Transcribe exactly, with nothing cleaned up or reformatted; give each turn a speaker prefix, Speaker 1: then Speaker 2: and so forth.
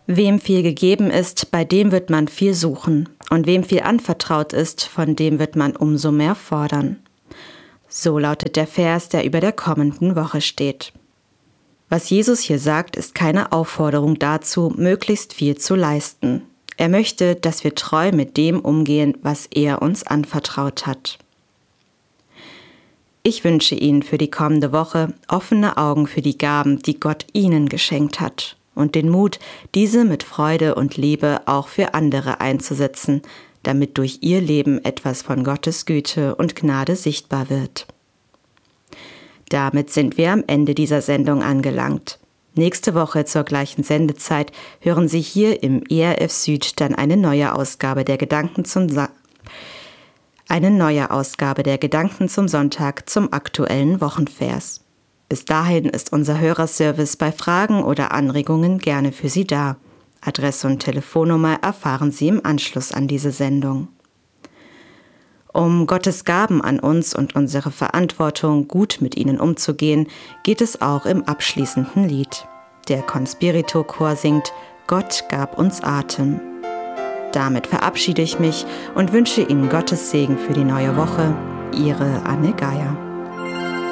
Speaker 1: Wem viel gegeben ist, bei dem wird man viel suchen. Und wem viel anvertraut ist, von dem wird man umso mehr fordern. So lautet der Vers, der über der kommenden Woche steht. Was Jesus hier sagt, ist keine Aufforderung dazu, möglichst viel zu leisten. Er möchte, dass wir treu mit dem umgehen, was er uns anvertraut hat. Ich wünsche Ihnen für die kommende Woche offene Augen für die Gaben, die Gott Ihnen geschenkt hat, und den Mut, diese mit Freude und Liebe auch für andere einzusetzen, damit durch Ihr Leben etwas von Gottes Güte und Gnade sichtbar wird. Damit sind wir am Ende dieser Sendung angelangt. Nächste Woche zur gleichen Sendezeit hören Sie hier im E R F Süd dann eine neue Ausgabe der Gedanken zum Sa- eine neue Ausgabe der Gedanken zum Sonntag zum aktuellen Wochenvers. Bis dahin ist unser Hörerservice bei Fragen oder Anregungen gerne für Sie da. Adresse und Telefonnummer erfahren Sie im Anschluss an diese Sendung. Um Gottes Gaben an uns und unsere Verantwortung, gut mit ihnen umzugehen, geht es auch im abschließenden Lied. Der Conspirito-Chor singt »Gott gab uns Atem«. Damit verabschiede ich mich und wünsche Ihnen Gottes Segen für die neue Woche. Ihre Anne Geier.